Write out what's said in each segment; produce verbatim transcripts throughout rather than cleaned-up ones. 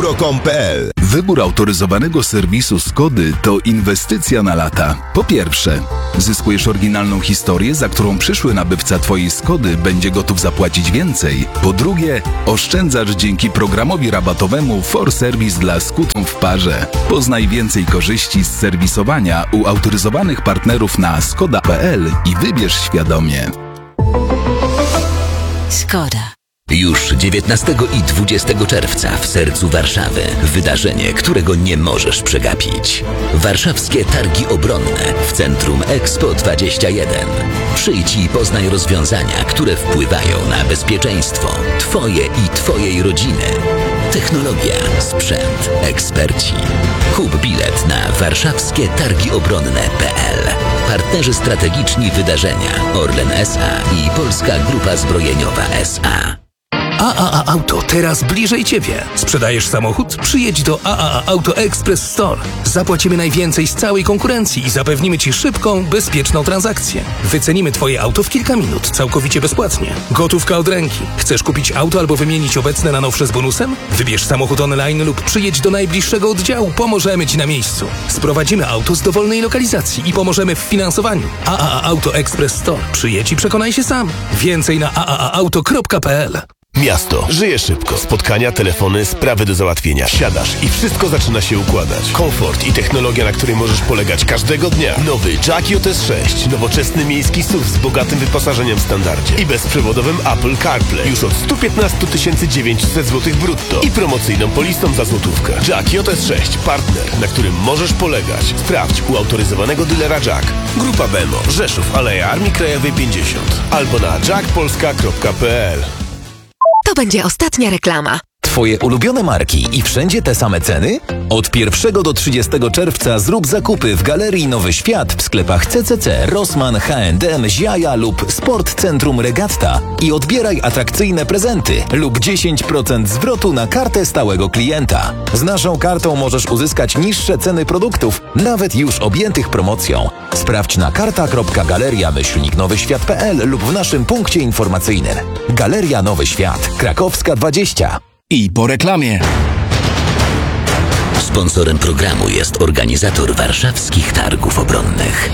euro kropka com kropka p l. Wybór autoryzowanego serwisu Skody to inwestycja na lata. Po pierwsze, zyskujesz oryginalną historię, za którą przyszły nabywca Twojej Skody będzie gotów zapłacić więcej. Po drugie, oszczędzasz dzięki programowi rabatowemu For Service dla Skutów w parze. Poznaj więcej korzyści z serwisowania u autoryzowanych partnerów na skoda kropka p l i wybierz świadomie. Skoda. Już dziewiętnastego i dwudziestego czerwca w sercu Warszawy wydarzenie, którego nie możesz przegapić. Warszawskie Targi Obronne w Centrum Expo dwadzieścia jeden. Przyjdź i poznaj rozwiązania, które wpływają na bezpieczeństwo Twoje i Twojej rodziny. Technologia, sprzęt, eksperci. Kup bilet na warszawskie targi obronne kropka p l. Partnerzy strategiczni wydarzenia Orlen S A i Polska Grupa Zbrojeniowa S A. A A A Auto teraz bliżej Ciebie. Sprzedajesz samochód? Przyjedź do A A A Auto Express Store. Zapłacimy najwięcej z całej konkurencji i zapewnimy Ci szybką, bezpieczną transakcję. Wycenimy Twoje auto w kilka minut, całkowicie bezpłatnie. Gotówka od ręki. Chcesz kupić auto albo wymienić obecne na nowsze z bonusem? Wybierz samochód online lub przyjedź do najbliższego oddziału. Pomożemy Ci na miejscu. Sprowadzimy auto z dowolnej lokalizacji i pomożemy w finansowaniu. A A A Auto Express Store. Przyjedź i przekonaj się sam. Więcej na a a a auto kropka p l. Miasto. Żyje szybko. Spotkania, telefony, sprawy do załatwienia. Siadasz i wszystko zaczyna się układać. Komfort i technologia, na której możesz polegać każdego dnia. Nowy Jack J S sześć. Nowoczesny miejski S U V z bogatym wyposażeniem w standardzie. I bezprzewodowym Apple CarPlay. Już od sto piętnaście tysięcy dziewięćset złotych brutto. I promocyjną polisą za złotówkę. Jack J S sześć. Partner, na którym możesz polegać. Sprawdź u autoryzowanego dealera Jack. Grupa Bemo. Rzeszów. Aleja Armii Krajowej pięćdziesiąt. Albo na jack polska kropka p l. To będzie ostatnia reklama. Twoje ulubione marki i wszędzie te same ceny? Od pierwszego do trzydziestego czerwca zrób zakupy w Galerii Nowy Świat w sklepach C C C, Rossmann, H and M, Ziaja lub Sport Centrum Regatta i odbieraj atrakcyjne prezenty lub dziesięć procent zwrotu na kartę stałego klienta. Z naszą kartą możesz uzyskać niższe ceny produktów, nawet już objętych promocją. Sprawdź na karta kropka galeria myślnik nowy świat kropka p l lub w naszym punkcie informacyjnym. Galeria Nowy Świat, Krakowska dwadzieścia. I po reklamie. Sponsorem programu jest organizator Warszawskich Targów Obronnych.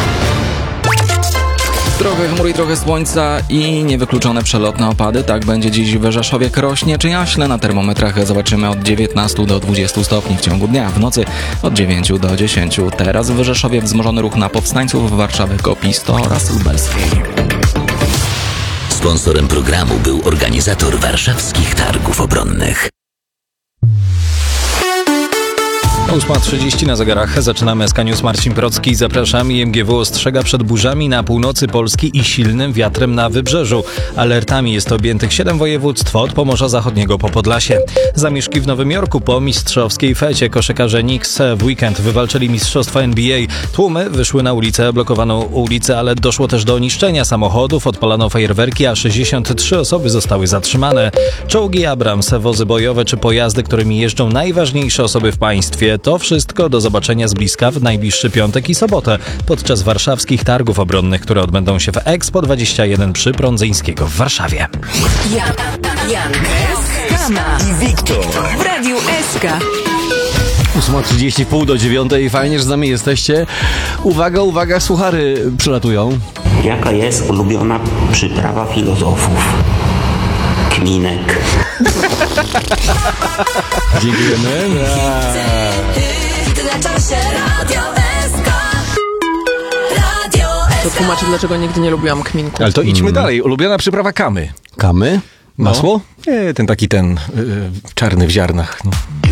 Trochę chmur i trochę słońca i niewykluczone przelotne opady. Tak będzie dziś w Rzeszowie, Krośnie czy Jaśle. Na termometrach zobaczymy od dziewiętnastu do dwudziestu stopni w ciągu dnia. W nocy od dziewięciu do dziesięciu. Teraz w Rzeszowie wzmożony ruch na Powstańców, Warszawy, Kopisto oraz Lubelskiej. Sponsorem programu był organizator Warszawskich Targów Obronnych. ósma trzydzieści na zegarach. Zaczynamy S K News. Marcin Procki. Zapraszam. I M G W ostrzega przed burzami na północy Polski i silnym wiatrem na wybrzeżu. Alertami jest objętych siedem województw od Pomorza Zachodniego po Podlasie. Zamieszki w Nowym Jorku po mistrzowskiej fecie. Koszykarze Knicks w weekend wywalczyli mistrzostwa N B A. Tłumy wyszły na ulicę, blokowano ulicę, ale doszło też do niszczenia samochodów, odpalano fajerwerki, a sześćdziesiąt trzy osoby zostały zatrzymane. Czołgi Abrams, wozy bojowe czy pojazdy, którymi jeżdżą najważniejsze osoby w państwie. To wszystko do zobaczenia z bliska w najbliższy piątek i sobotę podczas warszawskich targów obronnych, które odbędą się w Expo dwadzieścia jeden przy Prądzyńskiego w Warszawie. Jan, Jan, Kama I Wiktor w Radiu S K. ósma trzydzieści, pół do dziewiątej. Fajnie, że z nami jesteście. Uwaga, uwaga, suchary przylatują. Jaka jest ulubiona przyprawa filozofów? Kminek. Dziękujemy. To tłumaczy, dlaczego nigdy nie lubiłam kminku. Ale to idźmy hmm. dalej. Ulubiona przyprawa kamy. Kamy? Masło? No. Nie, ten taki ten yy, czarny w ziarnach. No.